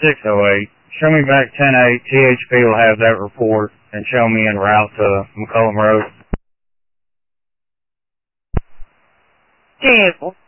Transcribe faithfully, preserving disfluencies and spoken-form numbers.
six oh eight. Show me back ten eight. T H P will have that report and show me en route to McCollum Road. Vehicle